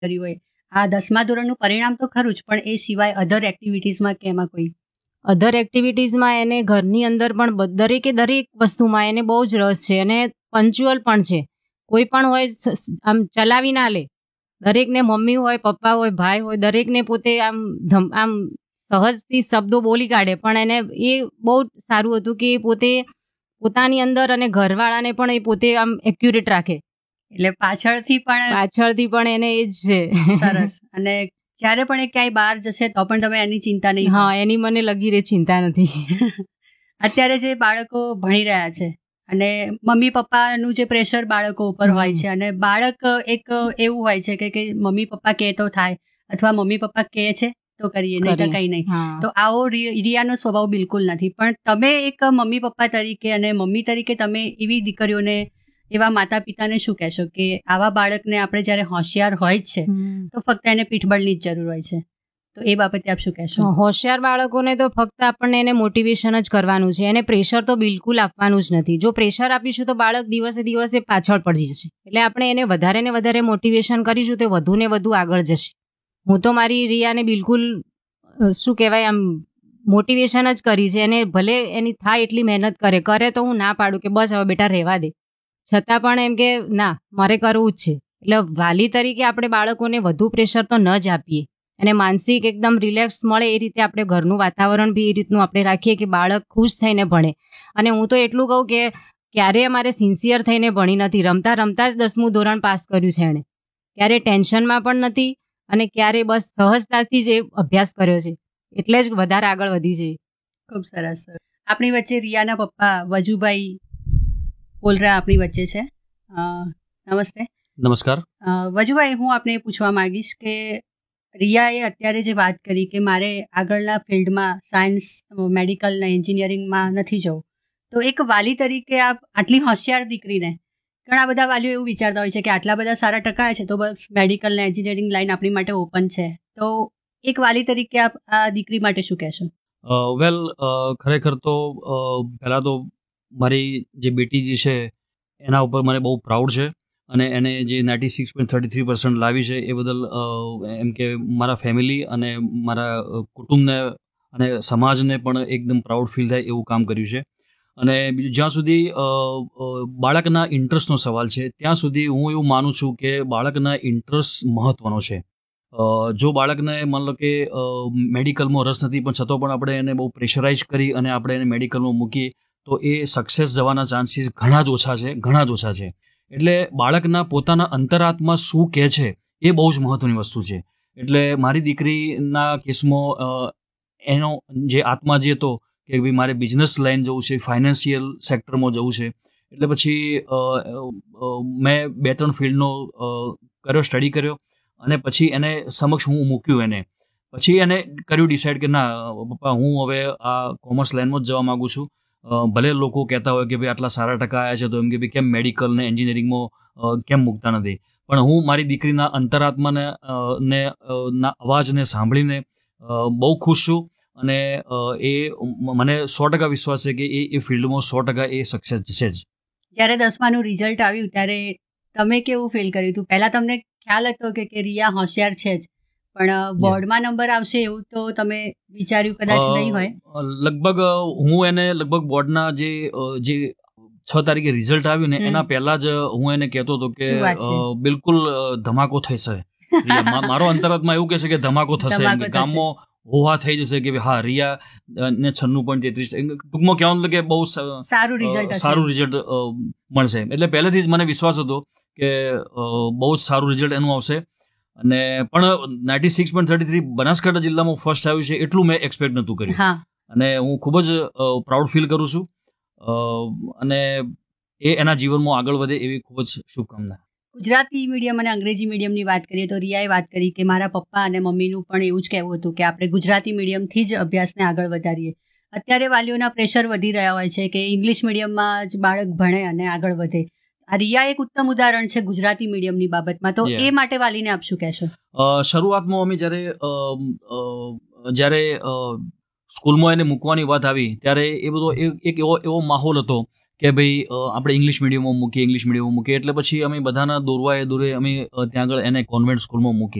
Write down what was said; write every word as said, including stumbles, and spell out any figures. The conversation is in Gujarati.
કર્યું હોય, આ દસમા ધોરણનું પરિણામ તો ખરું જ, પણ એ સિવાય અધર એક્ટિવિટીઝમાં કે એમાં કોઈ અધર એક્ટિવિટીઝમાં એને ઘરની અંદર પણ બ- દરેકે દરેક વસ્તુમાં એને બહુ જ રસ છે અને પંચ્યુઅલ પણ છે. કોઈ પણ હોય સ- સ- આમ ચલાવી ના લે. દરેકને મમ્મી હોય, પપ્પા હોય, ભાઈ હોય, દરેકને પોતે આમ ધમ આમ સહજથી શબ્દો બોલી કાઢે. પણ એને એ બહુ જ સારું હતું કે એ પોતે પોતાની અંદર અને ઘરવાળાને પણ એ પોતે આમ એક્યુરેટ રાખે. એટલે પાછળથી પણ પાછળથી પણ એને એ જ છે. સરસ. અને જ્યારે પણ એ ક્યાંય બહાર જશે તો પણ તમે એની ચિંતા નહીં કરો. હા, એની મને લગી રે ચિંતા નથી. અત્યારે જે બાળકો ભણી રહ્યા છે અને મમ્મી પપ્પાનું જે પ્રેશર બાળકો ઉપર હમ. હોય છે, અને બાળક એક એવું હોય છે કે કે મમ્મી પપ્પા કહે તો થાય, અથવા મમ્મી પપ્પા કહે છે તો કરીએ, નહીં તો કરીએ. કંઈ નહીં. હા. તો આવો રિ- રિયાનો સ્વભાવ બિલકુલ નથી. પણ તમે એક મમ્મી પપ્પા તરીકે અને મમ્મી તરીકે તમે એવી દીકરીઓને, એવા માતા પિતાને શું કહેશો કે આવા બાળકને આપણે જ્યારે હોશિયાર હોય જ છે હમ. તો ફક્ત એને પીઠબળની જ જરૂર હોય છે, તો એ બાબતે આપ શું કહેશો? તો હોશિયાર બાળકોને તો ફક્ત આપણને એને મોટિવેશન જ કરવાનું છે. એને પ્રેશર તો બિલકુલ આપવાનું જ નથી. જો પ્રેશર આપીશું તો બાળક દિવસે દિવસે પાછળ પડી જશે. એટલે આપણે એને વધારે ને વધારે મોટિવેશન કરીશું તો વધુ ને વધુ આગળ જશે. હું તો મારી રિયાને બિલકુલ અ, શું કહેવાય આમ મોટિવેશન જ કરી છે. એને ભલે એની થાય એટલી મહેનત કરે કરે તો હું ના પાડું કે બસ હવે બેટા રહેવા દે, છતાં પણ એમ કે ના મારે કરવું જ છે. એટલે વાલી તરીકે આપણે બાળકોને વધુ પ્રેશર તો ન જ આપીએ અને માનસિક એકદમ રિલેક્સ મળે એ રીતે આપણે ઘરનું વાતાવરણ બી એ રીતનું આપણે રાખીએ કે બાળક ખુશ થઈને ભણે. અને હું તો એટલું કહું કે ક્યારેય અમારે સિન્સિયર થઈને ભણી નથી. રમતા રમતા જ દસમું ધોરણ પાસ કર્યું છે એણે. ક્યારેય ટેન્શનમાં પણ નથી અને ક્યારેય બસ સહજતાથી જ એ અભ્યાસ કર્યો છે. એટલે જ વધારે આગળ વધી છે. ખૂબ સરસ. આપણી વચ્ચે રિયાના પપ્પા વજુભાઈ પોલરા આપણી વચ્ચે છે. અ, નમસ્તે. નમસ્કાર. અ, વજુભાઈ, હું આપને એ પૂછવા માંગીશ કે રિયાએ અત્યારે જે વાત કરી કે મારે આગળના ફિલ્ડમાં સાયન્સ, મેડિકલ ને એન્જિનિયરિંગમાં નથી જવું, તો એક વાલી તરીકે આપ આટલી હોશિયાર દીકરીને, ઘણા બધા વાલીઓ એવું વિચારતા હોય છે કે આટલા બધા સારા ટકા છે તો બસ મેડિકલ ને એન્જિનિયરિંગ લાઈન આપણી માટે ઓપન છે, તો એક વાલી તરીકે આપ આ દીકરી માટે શું કહેશો? વેલ ખરેખર તો અ, પહેલાં તો મારી જે બેટી જે છે એના ઉપર મને બહુ પ્રાઉડ છે. અને એને જે ninety six point thirty three percent લાવી છે એ બદલ અ, એમ કે મારા ફેમિલી અને મારા અ, કુટુંબને અને સમાજને પણ એકદમ પ્રાઉડ ફીલ થાય એવું કામ કર્યું છે. અને બીજું જ્યાં સુધી અ, અ, બાળકના ઇન્ટરેસ્ટનો સવાલ છે ત્યાં સુધી હું એવું માનું છું કે બાળકના ઇન્ટરેસ્ટ મહત્ત્વનો છે. અ, જો બાળકને માન લો કે અ, મેડિકલમાં રસ નથી પણ છતાં પણ આપણે એને બહુ પ્રેશરાઇઝ કરી અને આપણે એને મેડિકલમાં મૂકીએ તો એ સક્સેસ જવાના ચાન્સીસ ઘણા જ ઓછા છે, ઘણા જ ઓછા છે. એટલે બાળકના પોતાના અંતરાત્મા શું કહે છે એ બહુ જ મહત્ત્વની વસ્તુ છે. એટલે મારી દીકરીના કેસમાં અ, એનો જે આત્મા જે હતો કે ભાઈ મારે બિઝનેસ લાઈન જવું છે, ફાઇનાન્શિયલ સેક્ટરમાં જવું છે, એટલે પછી અ, અ, મેં બે ત્રણ ફિલ્ડનો અ, કર્યો, સ્ટડી કર્યો અને પછી એને સમક્ષ હું મૂક્યું એને. પછી એને કર્યું ડિસાઇડ કે ના પપ્પા હું હવે આ કોમર્સ લાઈનમાં જ જવા માગું છું. અ, ભલે લોકો કહેતા હોય કે ભાઈ આટલા સારા ટકા આવ્યા છે તો એમ કે ભાઈ કેમ મેડિકલ ને એન્જિનિયરિંગમાં અ, કેમ મૂકતા નથી. પણ હું મારી દીકરીના અંતરાત્માને અ, ને અ, ના અવાજને સાંભળીને અ, બહુ ખુશ છું. અને અ, એ મ- મને સો ટકા વિશ્વાસ છે કે એ એ ફિલ્ડમાં સો ટકા એ સક્સેસ છે જ. જ્યારે દસમાનું રિઝલ્ટ આવ્યું ત્યારે તમે કેવું ફીલ કર્યું હતું? પહેલા તમને ખ્યાલ હતો કે કે રિયા હોશિયાર છે જ, પણ બોર્ડમાં નંબર આવશે એવું તો તમે વિચાર્યું કદાચ નહીં હોય? અ, લગભગ અ, હું એને લગભગ બોર્ડના જે અ, જે છ તારીખે રિઝલ્ટ આવ્યું ને હમ. એના પહેલા જ હું એને કહેતો હતો કે શું વાત છે? અ, બિલકુલ અ, ધમાકો થશે. રિયા, મા- મારો અંતરાત્મા એવું કહે છે કે ધમાકો થશે. એમ ધમાકો કે થશે. ગામમાં હોહા થઈ જશે કે ભાઈ હા રિયા અ, ને છન્નું પોઈન્ટ તેત્રીસ ટૂંકમાં કહેવાનું મતલબ કે બહુ સ- સારું અ, રિઝલ્ટ હશે. સારું રિઝલ્ટ મળશે. એટલે પહેલેથી જ મને વિશ્વાસ હતો કે અ, બહુ જ સારું રિઝલ્ટ એનું આવશે. અને પણ ninety six point thirty three Banaskantha જિલ્લામાં ફર્સ્ટ આવ્યું છે એટલું મેં એક્સપેક્ટ નહોતું કર્યું. હા. અને હું ખૂબ જ પ્રાઉડ ફીલ કરું છું. અ, અને એ એના જીવનમાં આગળ વધે એવી ખૂબ જ શુભકામના. ગુજરાતી મીડિયમ અને અંગ્રેજી મીડિયમની વાત કરીએ તો રિયાએ વાત કરી કે મારા પપ્પા અને મમ્મીનું પણ એવું જ કહેવું હતું કે આપણે ગુજરાતી મીડિયમથી જ અભ્યાસને આગળ વધારીએ. અત્યારે વાલીઓના પ્રેશર વધી રહ્યા હોય છે કે ઇંગ્લિશ મીડિયમમાં જ બાળક ભણે અને આગળ વધે. આ રિયા એક ઉત્તમ ઉદાહરણ છે ગુજરાતી મીડિયમની બાબતમાં, તો Yeah. એ માટે વાલીને આપ શું કહેશો? અ, શરૂઆતમાં અમે જ્યારે અ, અ, જ્યારે અ, સ્કૂલમાં એને મૂકવાની વાત આવી ત્યારે એ બધો એક એક એવો એવો માહોલ હતો કે ભાઈ અ, આપણે ઇંગ્લિશ મીડિયમમાં મૂકીએ ઇંગ્લિશ મીડિયમમાં મૂકીએ એટલે પછી અમે બધાના દોરવાએ દોરે અમે અ, ત્યાં આગળ એને કોન્વેન્ટ સ્કૂલમાં મૂકી